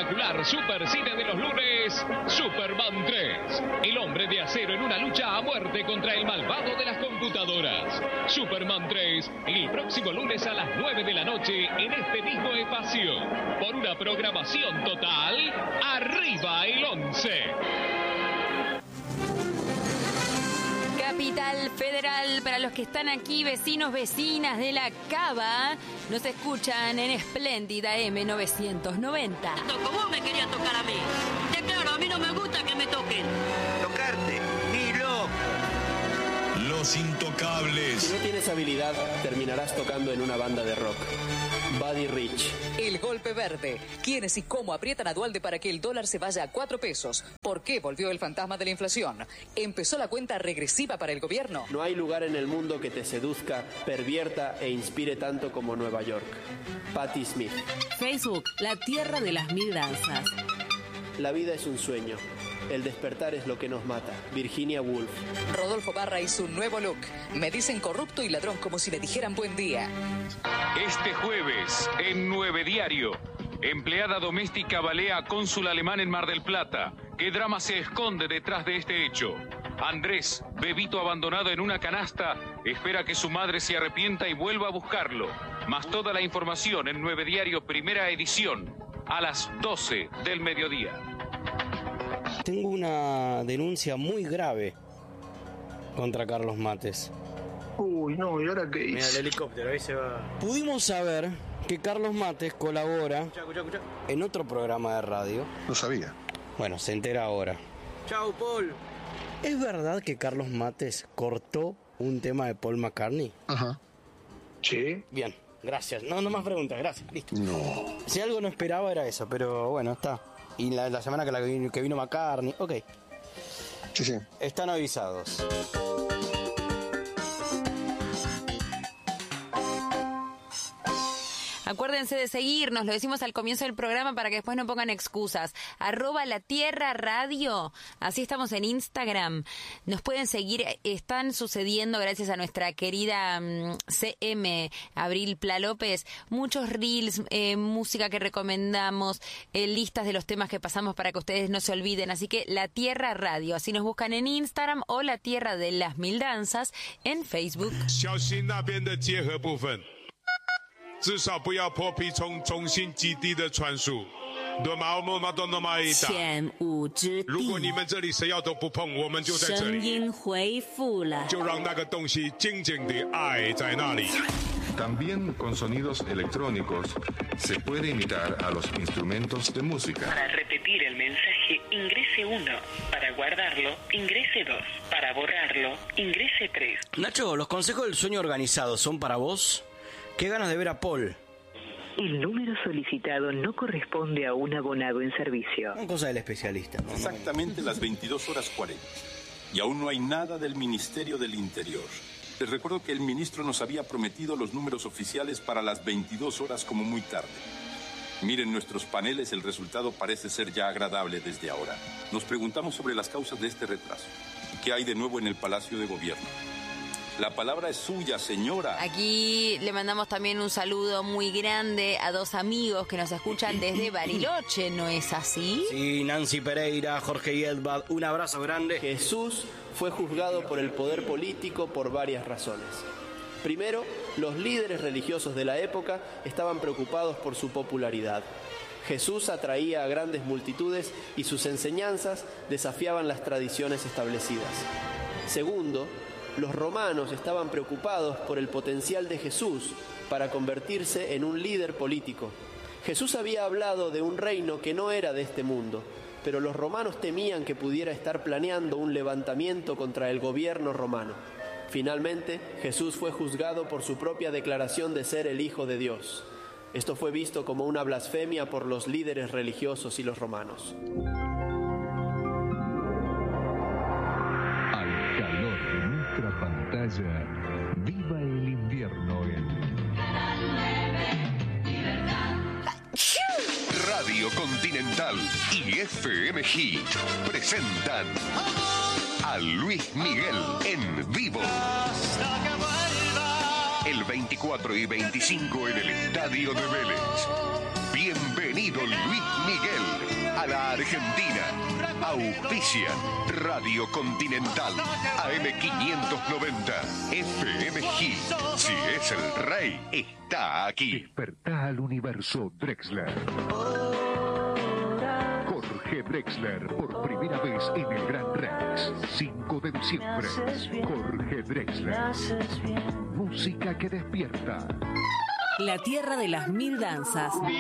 espectacular supercine de los lunes, Superman 3. El hombre de acero en una lucha a muerte contra el malvado de las computadoras. Superman 3, el próximo lunes a las 9 de la noche en este mismo espacio. Por una programación total, arriba el 11. Capital Federal, para los que están aquí, vecinos, vecinas de la Cava, nos escuchan en Espléndida M990. ¿Cómo me quería tocar a mí? Ya claro, a mí no me gusta que me toquen. Tocarte, ni loco. Los Intocables. Si no tienes habilidad, terminarás tocando en una banda de rock. Buddy Rich. El golpe verde. ¿Quiénes y cómo aprietan a Dualde para que el dólar se vaya a 4 pesos? ¿Por qué volvió el fantasma de la inflación? ¿Empezó la cuenta regresiva para el gobierno? No hay lugar en el mundo que te seduzca, pervierta e inspire tanto como Nueva York. Patti Smith. Facebook, la tierra de las mil danzas. La vida es un sueño. El despertar es lo que nos mata. Virginia Woolf. Rodolfo Barra y su nuevo look. Me dicen corrupto y ladrón como si me dijeran buen día. Este jueves, en 9 Diario, empleada doméstica balea a cónsul alemán en Mar del Plata. ¿Qué drama se esconde detrás de este hecho? Andrés, bebito abandonado en una canasta, espera que su madre se arrepienta y vuelva a buscarlo. Más toda la información en 9 Diario, primera edición, a las 12 del mediodía. Tengo una denuncia muy grave contra Carlos Mates. Uy, no, ¿y ahora qué hice? Mira el helicóptero, ahí se va. Pudimos saber que Carlos Mates colabora en otro programa de radio. No sabía. Bueno, se entera ahora. Chau, Paul. ¿Es verdad que Carlos Mates cortó un tema de Paul McCartney? Ajá. ¿Sí? Bien, gracias. No más preguntas, gracias. Listo. No. Si algo no esperaba era eso, pero bueno, está. Y la semana que vino McCartney, ok. Sí. Están avisados. Acuérdense de seguirnos, lo decimos al comienzo del programa para que después no pongan excusas. @LaTierraRadio, así estamos en Instagram. Nos pueden seguir, están sucediendo gracias a nuestra querida CM, Abril Pla López, muchos reels, música que recomendamos, listas de los temas que pasamos para que ustedes no se olviden. Así que La Tierra Radio, así nos buscan en Instagram, o La Tierra de las Mil Danzas en Facebook. 至少不要破皮从中心基地的传输。 前无之地。 如果你们这里谁要都不碰，我们就在这里。 声音恢复了。 就让那个东西静静地爱在那里。 También con sonidos electrónicos se puede imitar a los instrumentos de música. Para repetir el mensaje, ingrese 1. Para guardarlo, ingrese 2. Para borrarlo, ingrese 3. Nacho, ¿los consejos del sueño organizado son para vos? Qué ganas de ver a Paul. El número solicitado no corresponde a un abonado en servicio. Una cosa del especialista. ¿No? Exactamente las 22:40. Y aún no hay nada del Ministerio del Interior. Les recuerdo que el ministro nos había prometido los números oficiales para las 22 horas como muy tarde. Miren nuestros paneles, el resultado parece ser ya agradable desde ahora. Nos preguntamos sobre las causas de este retraso. ¿Qué hay de nuevo en el Palacio de Gobierno? La palabra es suya, señora. Aquí le mandamos también un saludo muy grande a dos amigos que nos escuchan desde Bariloche, ¿no es así? Sí, Nancy Pereira, Jorge Yelbad, un abrazo grande. Jesús fue juzgado por el poder político por varias razones. Primero, los líderes religiosos de la época estaban preocupados por su popularidad. Jesús atraía a grandes multitudes y sus enseñanzas desafiaban las tradiciones establecidas. Segundo, los romanos estaban preocupados por el potencial de Jesús para convertirse en un líder político. Jesús había hablado de un reino que no era de este mundo, pero los romanos temían que pudiera estar planeando un levantamiento contra el gobierno romano. Finalmente, Jesús fue juzgado por su propia declaración de ser el Hijo de Dios. Esto fue visto como una blasfemia por los líderes religiosos y los romanos. Pantalla, viva el invierno en Radio Continental y FM Hit presentan a Luis Miguel en vivo. El 24 y 25 en el Estadio de Vélez. Bienvenido Luis Miguel. Argentina. Auspician Radio Continental, AM590, FM Hit. Si es el rey, está aquí. Despertá al universo Drexler. Jorge Drexler, por primera vez en el Gran Rex. 5 de diciembre. Jorge Drexler. Música que despierta. La tierra de las mil danzas.